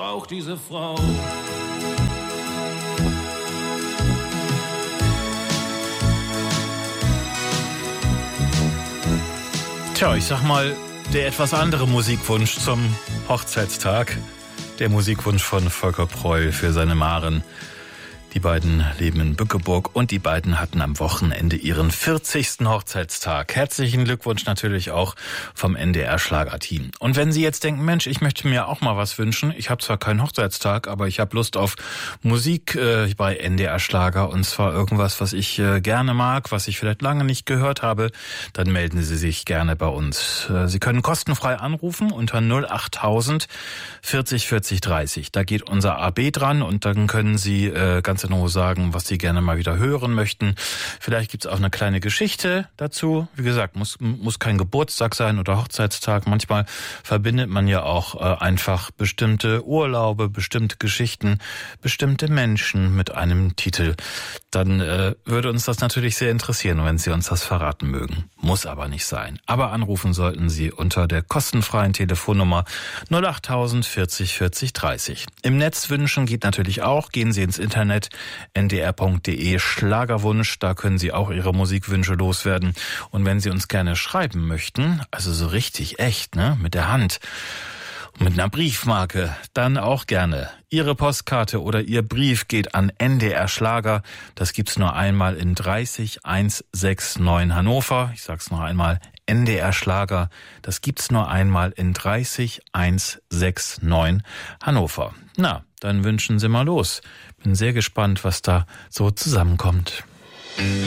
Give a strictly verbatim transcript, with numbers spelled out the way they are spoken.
braucht diese Frau. Tja, ich sag mal, der etwas andere Musikwunsch zum Hochzeitstag. Der Musikwunsch von Volker Preul für seine Maren. Die beiden leben in Bückeburg und die beiden hatten am Wochenende ihren vierzigsten Hochzeitstag. Herzlichen Glückwunsch natürlich auch vom N D R-Schlagerteam. Und wenn Sie jetzt denken, Mensch, ich möchte mir auch mal was wünschen. Ich habe zwar keinen Hochzeitstag, aber ich habe Lust auf Musik äh, bei N D R-Schlager und zwar irgendwas, was ich äh, gerne mag, was ich vielleicht lange nicht gehört habe. Dann melden Sie sich gerne bei uns. Äh, Sie können kostenfrei anrufen unter null achttausend vierzig vierzig dreißig. Da geht unser A B dran und dann können Sie äh, ganz genau sagen, was Sie gerne mal wieder hören möchten. Vielleicht gibt's auch eine kleine Geschichte dazu. Wie gesagt, muss muss kein Geburtstag sein oder Hochzeitstag. Manchmal verbindet man ja auch äh, einfach bestimmte Urlaube, bestimmte Geschichten, bestimmte Menschen mit einem Titel. Dann äh, würde uns das natürlich sehr interessieren, wenn Sie uns das verraten mögen. Muss aber nicht sein. Aber anrufen sollten Sie unter der kostenfreien Telefonnummer null achttausend vierzig vierzig dreißig. Im Netz wünschen geht natürlich auch. Gehen Sie ins Internet n d r punkt d e Schlagerwunsch, da können Sie auch Ihre Musikwünsche loswerden. Und wenn Sie uns gerne schreiben möchten, also so richtig echt, ne, mit der Hand, mit einer Briefmarke, dann auch gerne. Ihre Postkarte oder Ihr Brief geht an N D R Schlager. Das gibt's nur einmal in dreißig hundertneunundsechzig Hannover. Ich sag's noch einmal, N D R Schlager. Das gibt's nur einmal in dreißig hundertneunundsechzig Hannover. Na, dann wünschen Sie mal los. Bin sehr gespannt, was da so zusammenkommt.